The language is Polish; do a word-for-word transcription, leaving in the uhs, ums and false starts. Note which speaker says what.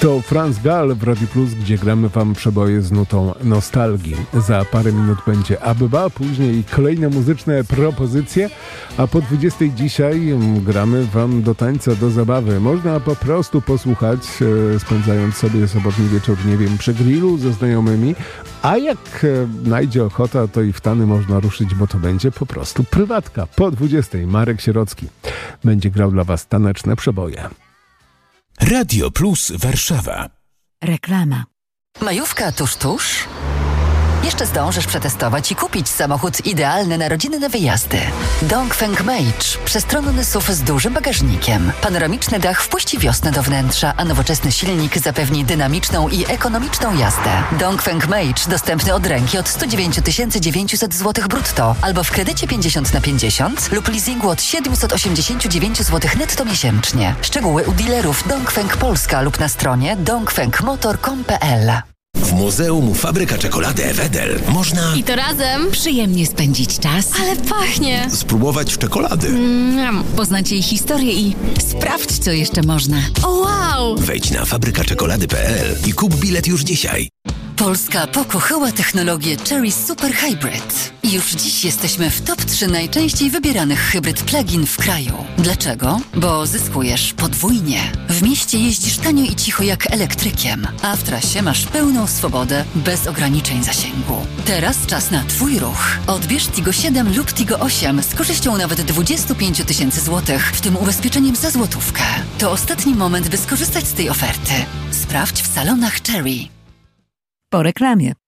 Speaker 1: To Franz Gall w Radio Plus, gdzie gramy wam przeboje z nutą nostalgii. Za parę minut będzie Abba, później kolejne muzyczne propozycje, a po dwudziestej dzisiaj gramy wam do tańca, do zabawy. Można po prostu posłuchać, e, spędzając sobie sobotni wieczór, nie wiem, przy grillu ze znajomymi, a jak e, najdzie ochota, to i w tany można ruszyć, bo to będzie po prostu prywatka. Po dwudziestej Marek Sierocki będzie grał dla was taneczne przeboje.
Speaker 2: Radio Plus Warszawa.
Speaker 3: Reklama.
Speaker 4: Majówka tuż, tuż? Jeszcze zdążysz przetestować i kupić samochód idealny na rodzinne wyjazdy. Dongfeng Mage. Przestronny S U V z dużym bagażnikiem. Panoramiczny dach wpuści wiosnę do wnętrza, a nowoczesny silnik zapewni dynamiczną i ekonomiczną jazdę. Dongfeng Mage dostępny od ręki od sto dziewięć tysięcy dziewięćset złotych brutto albo w kredycie pięćdziesiąt na pięćdziesiąt lub leasingu od siedemset osiemdziesiąt dziewięć złotych netto miesięcznie. Szczegóły u dealerów Dongfeng Polska lub na stronie dongfengmotor kropka com kropka p l.
Speaker 2: W Muzeum Fabryka Czekolady Wedel można...
Speaker 3: I to razem przyjemnie spędzić czas.
Speaker 5: Ale pachnie!
Speaker 2: Spróbować czekolady.
Speaker 3: Mm, poznać jej historię i sprawdź, co jeszcze można.
Speaker 5: O wow!
Speaker 2: Wejdź na fabryka czekolady kropka p l i kup bilet już dzisiaj.
Speaker 4: Polska pokochała technologię Chery Super Hybrid. I już dziś jesteśmy w top trzy najczęściej wybieranych hybryd plug-in w kraju. Dlaczego? Bo zyskujesz podwójnie. W mieście jeździsz tanio i cicho jak elektrykiem, a w trasie masz pełną swobodę bez ograniczeń zasięgu. Teraz czas na twój ruch. Odbierz Tigo siedem lub Tigo osiem z korzyścią nawet dwadzieścia pięć tysięcy złotych, w tym ubezpieczeniem za złotówkę. To ostatni moment, by skorzystać z tej oferty. Sprawdź w salonach Chery.
Speaker 3: Po reklamie.